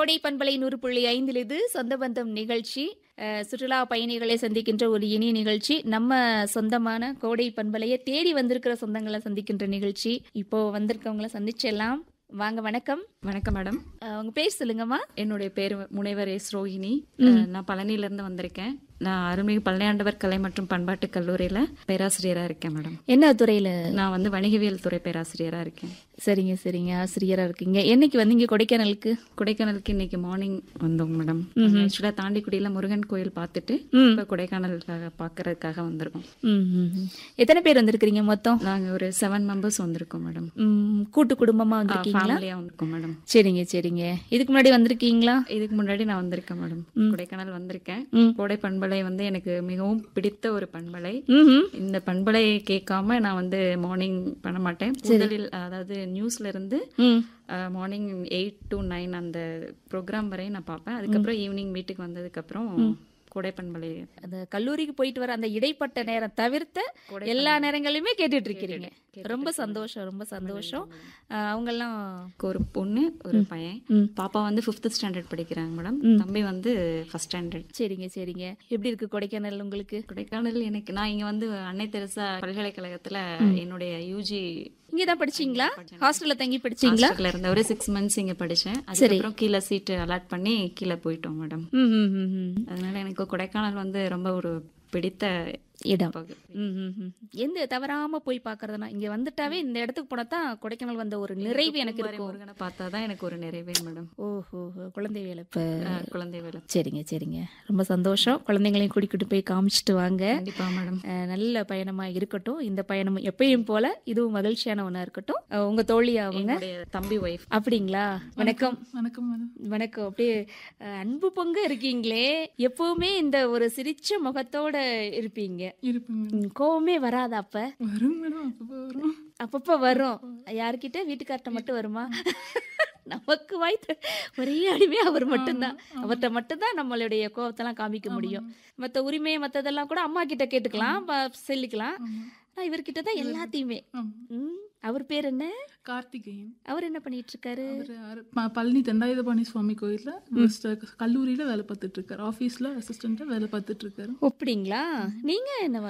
கோடை பண்பலை 100.5 இது சொந்த பந்தம் நிகழ்ச்சி. சுற்றுலா பயணிகளை சந்திக்கின்ற ஒரு இனிய நிகழ்ச்சி. நம்ம சொந்தமான கோடை பண்பலையை தேடி வந்திருக்கிற சொந்தங்களை சந்திக்கின்ற நிகழ்ச்சி. இப்போ வந்திருக்கவங்கள சந்திச்சிடலாம். வாங்க, வணக்கம். வணக்கம் மேடம். உங்க பேர் சொல்லுங்கம்மா. என்னுடைய பேர் முனைவர் எஸ் ரோஹிணி. நான் பழனியிலேருந்து வந்திருக்கேன். நான் அருள்மிகு பழனியாண்டவர் கலை மற்றும் பண்பாட்டு கல்லூரியில் பேராசிரியராக இருக்கேன் மேடம். என்ன துறையில? நான் வந்து வணிகவியல் துறை பேராசிரியராக இருக்கேன். சரிங்க சரிங்க, ஆசிரியராக இருக்கீங்க. என்னைக்கு வந்தீங்க கொடைக்கானலுக்கு? கொடைக்கானலுக்கு இன்னைக்கு மார்னிங் வந்தோம் மேடம். ஆக்சுவலாக தாண்டிக்குடியில் முருகன் கோயில் பார்த்துட்டு இப்போ கொடைக்கானலுக்காக பார்க்கறதுக்காக வந்திருக்கோம். எத்தனை பேர் வந்திருக்கிறீங்க மொத்தம்? நாங்கள் ஒரு 7 மெம்பர்ஸ் வந்திருக்கோம் மேடம். கூட்டு குடும்பமா வந்திருக்கீங்களா? ஃபேமிலியாக வந்திருக்கோம் மேடம். சரிங்க சரிங்க. இதுக்கு முன்னாடி வந்திருக்கீங்களா? இதுக்கு முன்னாடி நான் வந்திருக்கேன் மேடம். கொடைக்கானல் வந்திருக்கேன். கோடை பண்பலை வந்து எனக்கு மிகவும் பிடித்த ஒரு பண்பலை. இந்த பண்பலையை கேட்காம நான் வந்து மார்னிங் பண்ண மாட்டேன். முதலில் அதாவது நியூஸ்ல இருந்து மார்னிங் 8 to 9 அந்த ப்ரோக்ராம் வரை நான் பார்ப்பேன். அதுக்கப்புறம் ஈவினிங் வீட்டுக்கு வந்ததுக்கு அப்புறம் கோடை பண்பலை அந்த கல்லூரிக்கு போயிட்டு வர அந்த இடைப்பட்ட நேரம் தவிர்த்த எல்லா நேரங்களிலுமே கேட்டுட்டு இருக்கிறீங்க. ரொம்ப சந்தோஷம், ரொம்ப சந்தோஷம். அவங்கெல்லாம் ஒரு பொண்ணு ஒரு பையன். பாப்பா வந்து 5th ஸ்டாண்டர்ட் படிக்கிறாங்க மேடம். தம்பி வந்து 1st ஸ்டாண்டர்ட். சரிங்க சரிங்க. எப்படி இருக்கு கொடைக்கானல் உங்களுக்கு? கொடைக்கானல் எனக்கு நான் இங்க வந்து அன்னை தெரசா பல்கலைக்கழகத்துல என்னுடைய யூஜி இங்கதான் படிச்சீங்களா? ஹாஸ்டல்ல தங்கி படிச்சீங்களா? இருந்த ஒரு 6 months இங்க படிச்சேன். அதுக்கப்புறம் கீழே சீட்டு அலாட் பண்ணி கீழே போயிட்டோம் மேடம். அதனால எனக்கு கொடைக்கானல் வந்து ரொம்ப ஒரு பிடித்த இடம். எந்த தவறாம போய் பாக்குறதுனா இங்க வந்துட்டாவே இந்த இடத்துக்கு போனதான் கொடைக்கானல் வந்த ஒரு நிறைவு எனக்கு இருக்கும். முருகனை பார்த்தாதான் எனக்கு ஒரு நிறைவே மேடம். ஓஹோ, குழந்தை வேலை. குழந்தை வேலை. சரிங்க சரிங்க, ரொம்ப சந்தோஷம். குழந்தைங்களையும் கூட்டிக்கிட்டு போய் காமிச்சிட்டு வாங்க. கண்டிப்பா மேடம். நல்ல பயணமா இருக்கட்டும். இந்த பயணம் எப்பயும் போல இதுவும் மகிழ்ச்சியான ஒண்ணா இருக்கட்டும். உங்க தோழி அவங்க தம்பி ஒய்ஃப். அப்படிங்களா? வணக்கம். வணக்கம் மேடம். வணக்கம். அப்படியே அன்பு பொங்க இருக்கீங்களே. எப்பவுமே இந்த ஒரு சிரிச்ச முகத்தோட இருப்பீங்க. கோவமே வராதா? அப்ப வரும் மேடம். அப்பப்ப வரும். யார்கிட்ட? வீட்டுக்கார்ட்ட மட்டும் வருமா? நமக்கு வாய்த்த ஒரே அடிமையா அவர் மட்டும்தான். அவர்கிட்ட மட்டும்தான் நம்மளுடைய கோவத்தெல்லாம் காமிக்க முடியும். மத்த உரிமை மத்ததெல்லாம் கூட அம்மா கிட்ட கேட்டுக்கலாம், சொல்லிக்கலாம். இவர்கிட்ட தான் எல்லாத்தையுமே. அவர் பேர் என்ன? கார்த்திகேயன். அவர் என்ன பண்ணிட்டு இருக்காரு? பழனி தண்டாயுதபாணி சுவாமி கோயில்ல கல்லூரியில வேலை பார்த்துட்டு இருக்காரு. ஆபீஸ்ல அசிஸ்டண்டா வேலை பார்த்துட்டு இருக்காரு. அப்படிங்களா? நீங்க என்ன